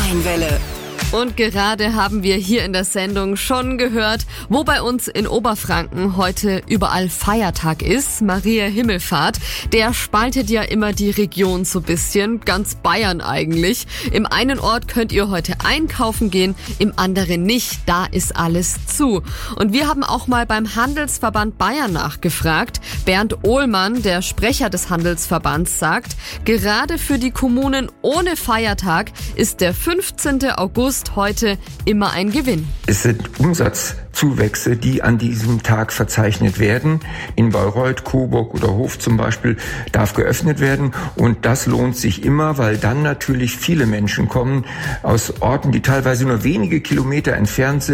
Rheinwelle. Und gerade haben wir hier in der Sendung schon gehört, wo bei uns in Oberfranken heute überall Feiertag ist. Maria Himmelfahrt, der spaltet ja immer die Region so ein bisschen, ganz Bayern eigentlich. Im einen Ort könnt ihr heute einkaufen gehen, im anderen nicht, da ist alles zu. Und wir haben auch mal beim Handelsverband Bayern nachgefragt. Bernd Ohlmann, der Sprecher des Handelsverbands, sagt, gerade für die Kommunen ohne Feiertag ist der 15. August heute immer ein Gewinn. Es sind Umsatzzuwächse, die an diesem Tag verzeichnet werden. In Bayreuth, Coburg oder Hof zum Beispiel darf geöffnet werden. Und das lohnt sich immer, weil dann natürlich viele Menschen kommen aus Orten, die teilweise nur wenige Kilometer entfernt sind.